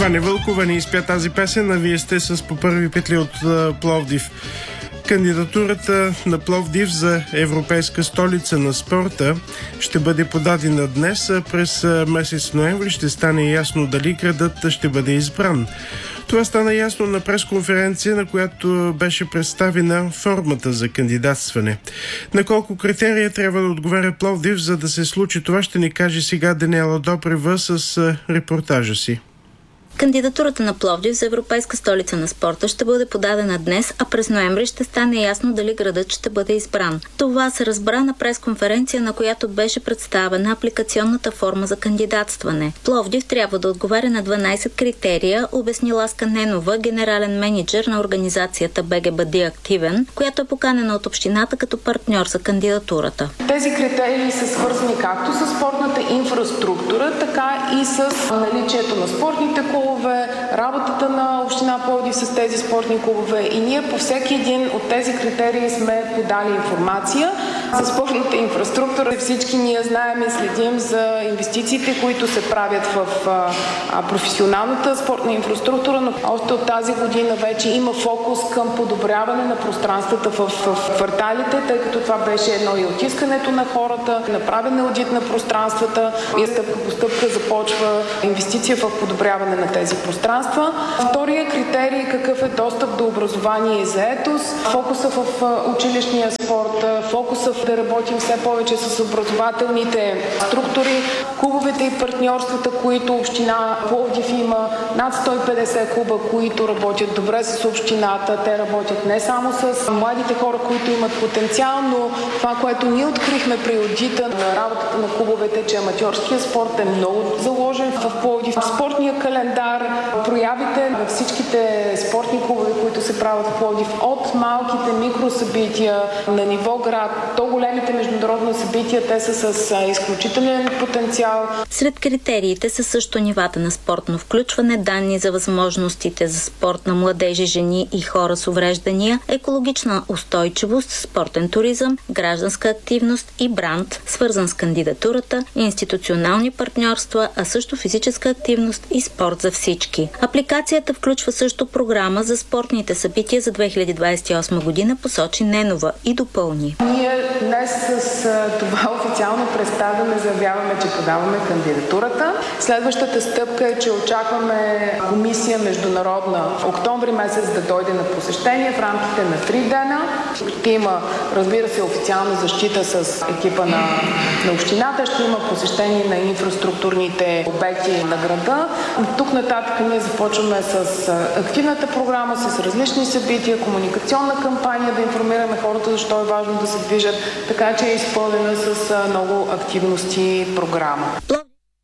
Ваня Вълкова ни изпя тази песен, а вие сте с по първи петли от Пловдив. Кандидатурата на Пловдив за европейска столица на спорта ще бъде подадена днес, а през месец ноември ще стане ясно дали градът ще бъде избран. Това стана ясно на пресконференция, на която беше представена формата за кандидатстване. На колко критерия трябва да отговаря Пловдив, за да се случи това, ще ни каже сега Даниела Добрева с репортажа си. Кандидатурата на Пловдив за европейска столица на спорта ще бъде подадена днес, а през ноември ще стане ясно дали градът ще бъде избран. Това се разбра на пресконференция, на която беше представена апликационната форма за кандидатстване. Пловдив трябва да отговаря на 12 критерия, обясни Ласка Ненова, генерален мениджър на организацията БГ Бъди активен, която е поканена от общината като партньор за кандидатурата. Тези критерии са свързани както с спортната инфраструктура, така и с наличието на спортните клубове, работата на община Пловдив с тези спортни клубове, и ние по всеки един от тези критерии сме подали информация. За спортната инфраструктура всички ние знаем и следим за инвестициите, които се правят в професионалната спортна инфраструктура, но още от тази година вече има фокус към подобряване на пространствата в кварталите, тъй като това беше едно и от искането на хората, направен аудит на пространствата и стъпка по стъпка започва инвестиция в подобряване на тези пространства. Втория критерий – какъв е достъп до образование и заетост, фокуса в училищния спорт, фокуса да работим все повече с образователните структури, клубовете и партньорствата, които община Пловдив има, над 150 клуба, които работят добре с общината. Те работят не само с младите хора, които имат потенциал, но това, което ние открихме при аудита на работата на клубовете, че аматьорският спорт е много заложен в Пловдив. Спортния календар, проявите на всичките спортни клубове, които се правят в Пловдив, от малките микросъбития на ниво град до големите международни събития, те са с изключителен потенциал. Сред критериите са също нивата на спортно включване, данни за възможностите за спорт на младежи, жени и хора с увреждания, екологична устойчивост, спортен туризъм, гражданска активност и бранд, свързан с кандидатурата, институционални партньорства, а също физическа активност и спорт за всички. Апликацията включва също програма за спортните събития за 2028 година, посочи Ненова и допълни. Ние днес с това официално представяне заявяваме, че подаваме кандидатурата. Следващата стъпка е, че очакваме комисия международна октомври месец да дойде на посещение в рамките на 3 дена. Ще има, разбира се, официална защита с екипа на общината, ще има посещение на инфраструктурните обекти на града. Тук нататък ние започваме с активната програма, с различни събития, комуникационна кампания, да информираме хората защо е важно да се движат, така че е изпълнена с много активности програма.